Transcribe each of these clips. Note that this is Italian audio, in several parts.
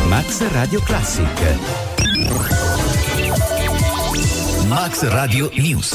Max Radio Classic. Max Radio News.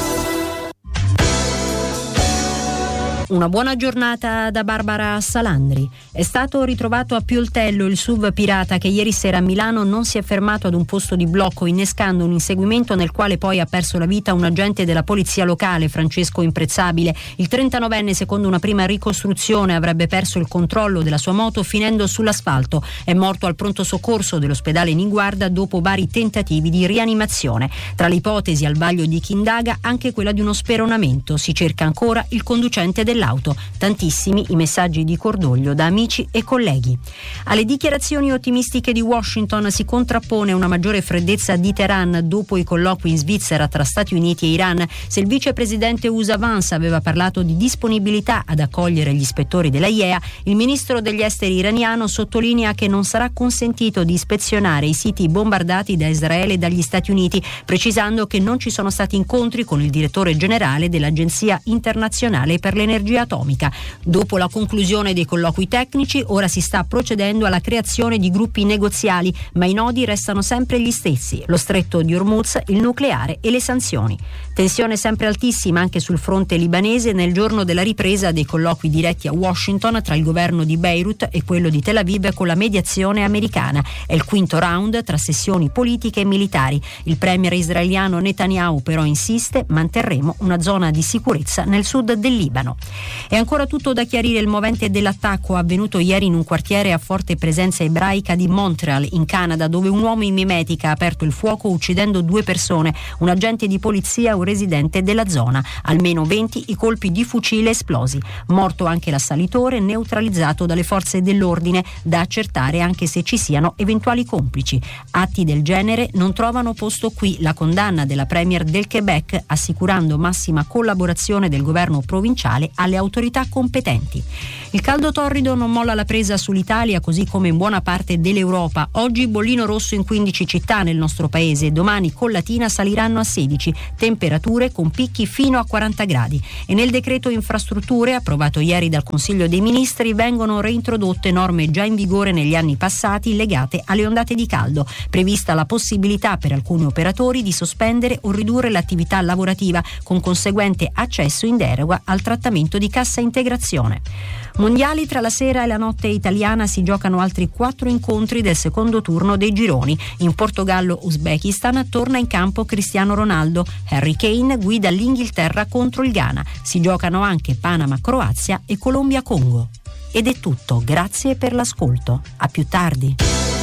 Una buona giornata da Barbara Salandri. È stato ritrovato a Pioltello il SUV pirata che ieri sera a Milano non si è fermato ad un posto di blocco, innescando un inseguimento nel quale poi ha perso la vita un agente della polizia locale, Francesco Imprezzabile. Il 39enne, secondo una prima ricostruzione, avrebbe perso il controllo della sua moto finendo sull'asfalto. È morto al pronto soccorso dell'ospedale Niguarda dopo vari tentativi di rianimazione. Tra le ipotesi al vaglio di chi indaga anche quella di uno speronamento. Si cerca ancora il conducente dell'auto. Tantissimi i messaggi di cordoglio da amici e colleghi. Alle dichiarazioni ottimistiche di Washington si contrappone una maggiore freddezza di Teheran dopo i colloqui in Svizzera tra Stati Uniti e Iran. Se il vicepresidente USA Vance aveva parlato di disponibilità ad accogliere gli ispettori della IEA, il ministro degli esteri iraniano sottolinea che non sarà consentito di ispezionare i siti bombardati da Israele e dagli Stati Uniti, precisando che non ci sono stati incontri con il direttore generale dell'Agenzia internazionale per l'energia atomica. Dopo la conclusione dei colloqui tecnici, ora si sta procedendo alla creazione di gruppi negoziali, ma i nodi restano sempre gli stessi: lo stretto di Hormuz, il nucleare e le sanzioni. Tensione sempre altissima anche sul fronte libanese nel giorno della ripresa dei colloqui diretti a Washington tra il governo di Beirut e quello di Tel Aviv con la mediazione americana. È il quinto round tra sessioni politiche e militari. Il premier israeliano Netanyahu però insiste: manterremo una zona di sicurezza nel sud del Libano. È ancora tutto da chiarire il movente dell'attacco avvenuto ieri in un quartiere a forte presenza ebraica di Montreal, in Canada, dove un uomo in mimetica ha aperto il fuoco uccidendo 2 persone, un agente di polizia e un residente della zona. Almeno 20 i colpi di fucile esplosi. Morto anche l'assalitore, neutralizzato dalle forze dell'ordine, da accertare anche se ci siano eventuali complici. Atti del genere non trovano posto qui. La condanna della premier del Quebec, assicurando massima collaborazione del governo provinciale alle autorità competenti. Il caldo torrido non molla la presa sull'Italia, così come in buona parte dell'Europa. Oggi bollino rosso in 15 città nel nostro paese, domani con Latina saliranno a 16, temperature con picchi fino a 40 gradi. E nel decreto infrastrutture, approvato ieri dal Consiglio dei Ministri, vengono reintrodotte norme già in vigore negli anni passati legate alle ondate di caldo. Prevista la possibilità per alcuni operatori di sospendere o ridurre l'attività lavorativa, con conseguente accesso in deroga al trattamento di cassa integrazione. Mondiali: tra la sera e la notte italiana si giocano altri 4 incontri del secondo turno dei gironi. In Portogallo-Uzbekistan torna in campo Cristiano Ronaldo. Harry Kane guida l'Inghilterra contro il Ghana. Si giocano anche Panama-Croazia e Colombia-Congo. Ed è tutto, grazie per l'ascolto. A più tardi.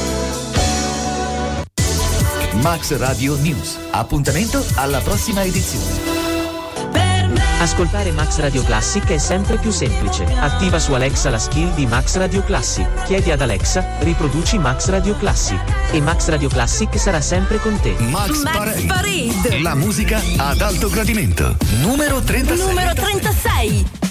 Max Radio News. Appuntamento alla prossima edizione. Ascoltare Max Radio Classic è sempre più semplice. Attiva su Alexa la skill di Max Radio Classic. Chiedi ad Alexa: riproduci Max Radio Classic. E Max Radio Classic sarà sempre con te. Max Parade. La musica ad alto gradimento. Numero 36.